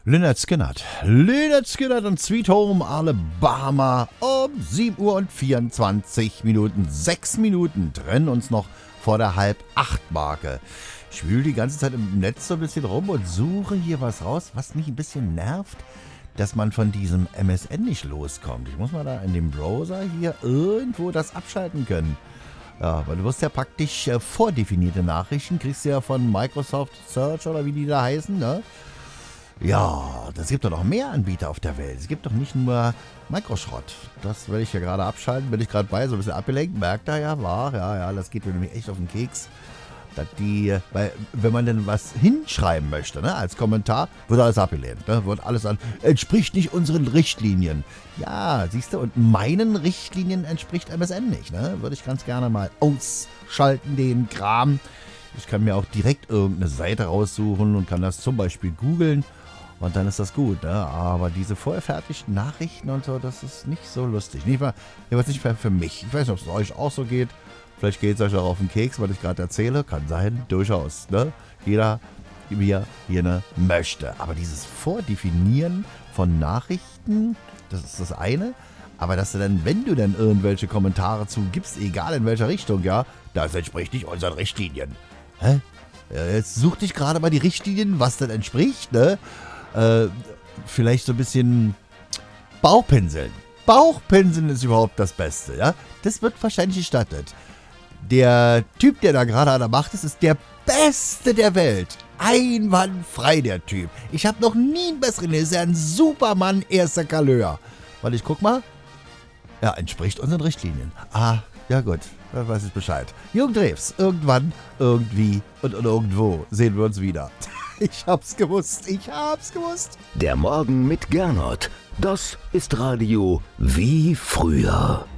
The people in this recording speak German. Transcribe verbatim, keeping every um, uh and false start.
Lynyrd Skynyrd. Lynyrd Skynyrd und Sweet Home Alabama um sieben Uhr und vierundzwanzig Minuten. Sechs Minuten trennen uns noch vor der Halb-Acht-Marke. Ich wühle die ganze Zeit im Netz so ein bisschen rum und suche hier was raus, was mich ein bisschen nervt, dass man von diesem M S N nicht loskommt. Ich muss mal da in dem Browser hier irgendwo das abschalten können. Ja, weil du wirst ja praktisch äh, vordefinierte Nachrichten, kriegst du ja von Microsoft Search oder wie die da heißen, ne? Ja, es gibt doch noch mehr Anbieter auf der Welt. Es gibt doch nicht nur Microschrott. Das werde ich ja gerade abschalten, bin ich gerade bei, so ein bisschen abgelenkt. Merkt er ja, war, ja, ja, das geht mir nämlich echt auf den Keks. Dass die, weil, wenn man denn was hinschreiben möchte, ne, als Kommentar, wird alles abgelehnt. Ne, wird alles an, entspricht nicht unseren Richtlinien. Ja, siehst du, und meinen Richtlinien entspricht M S N nicht. Ne? Würde ich ganz gerne mal ausschalten, den Kram. Ich kann mir auch direkt irgendeine Seite raussuchen und kann das zum Beispiel googeln. Und dann ist das gut, ne? Aber diese vorfertigten Nachrichten und so, das ist nicht so lustig. Nicht mal, nicht für, für mich. Ich weiß nicht, ob es euch auch so geht. Vielleicht geht es euch auch auf den Keks, was ich gerade erzähle. Kann sein, durchaus. Ne? Jeder, wie er hier möchte. Aber dieses Vordefinieren von Nachrichten, das ist das eine. Aber dass du dann, wenn du dann irgendwelche Kommentare zugibst, egal in welcher Richtung, ja, das entspricht nicht unseren Richtlinien. Hä? Jetzt such dich gerade mal die Richtlinien, was denn entspricht, ne? Äh, vielleicht so ein bisschen Bauchpinseln. Bauchpinseln ist überhaupt das Beste, ja? Das wird wahrscheinlich gestattet. Der Typ, der da gerade an der Macht ist, ist der Beste der Welt. Einwandfrei, der Typ. Ich habe noch nie einen besseren. Er ist ja ein Supermann erster Couleur. Weil ich guck mal. Ja, entspricht unseren Richtlinien. Ah, ja gut. Da weiß ich Bescheid. Jürgen Drews. Irgendwann, irgendwie und, und irgendwo sehen wir uns wieder. Ich hab's gewusst. Ich hab's gewusst. Der Morgen mit Gernot. Das ist Radio wie früher.